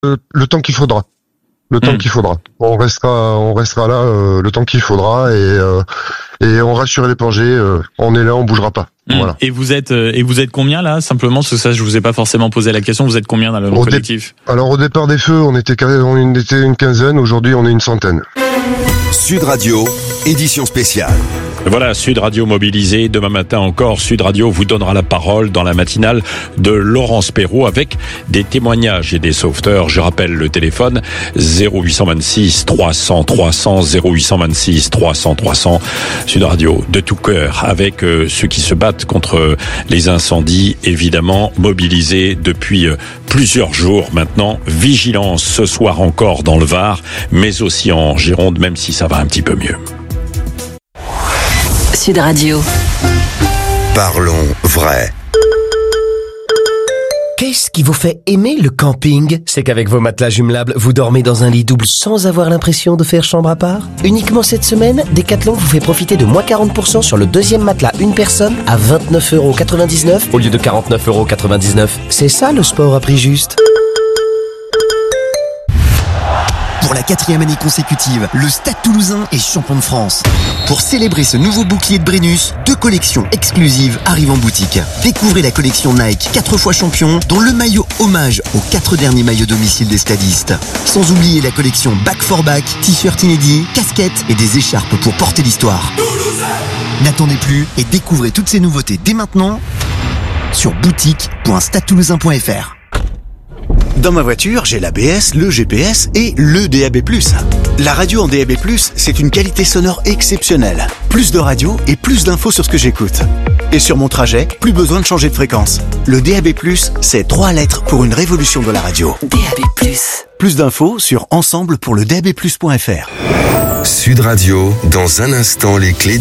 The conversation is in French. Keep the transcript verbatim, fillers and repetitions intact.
le, le temps qu'il faudra. Le temps mmh. qu'il faudra. On restera, on restera là euh, le temps qu'il faudra et euh, et on reste sur les plongées. Euh, on est là, on bougera pas. Mmh. Voilà. Et vous êtes euh, et vous êtes combien là simplement parce que ça je vous ai pas forcément posé la question. Vous êtes combien dans le au collectif dé- Alors au départ des feux, on était on était une quinzaine. Aujourd'hui, on est une centaine. Sud Radio, édition spéciale. Voilà, Sud Radio mobilisé. Demain matin encore, Sud Radio vous donnera la parole dans la matinale de Laurence Perrault avec des témoignages et des sauveteurs. Je rappelle le téléphone zéro huit deux six trois cents trois cents, zéro huit deux six trois cents trois cents. Sud Radio de tout cœur avec euh, ceux qui se battent contre les incendies, évidemment mobilisés depuis euh, plusieurs jours maintenant. Vigilance ce soir encore dans le Var, mais aussi en Gironde, même si ça va un petit peu mieux. Sud Radio. Parlons vrai. Qu'est-ce qui vous fait aimer le camping ? C'est qu'avec vos matelas jumelables, vous dormez dans un lit double sans avoir l'impression de faire chambre à part ? Uniquement cette semaine, Decathlon vous fait profiter de moins quarante pour cent sur le deuxième matelas une personne à vingt-neuf euros quatre-vingt-dix-neuf au lieu de quarante-neuf euros quatre-vingt-dix-neuf. C'est ça le sport à prix juste. Pour la quatrième année consécutive, le Stade Toulousain est champion de France. Pour célébrer ce nouveau bouclier de Brennus, deux collections exclusives arrivent en boutique. Découvrez la collection Nike quatre fois champion, dont le maillot hommage aux quatre derniers maillots domicile des stadistes. Sans oublier la collection Back for Back, t-shirts inédits, casquettes et des écharpes pour porter l'histoire. Toulousain ! N'attendez plus et découvrez toutes ces nouveautés dès maintenant sur boutique point stade toulousain point f r. Dans ma voiture, j'ai l'A B S, le G P S et le D A B plus. La radio en D A B plus, c'est une qualité sonore exceptionnelle. Plus de radio et plus d'infos sur ce que j'écoute. Et sur mon trajet, plus besoin de changer de fréquence. Le D A B plus, c'est trois lettres pour une révolution de la radio. D A B plus. Plus d'infos sur ensemble pour le D A B plus point f r. Sud Radio, dans un instant, les clés du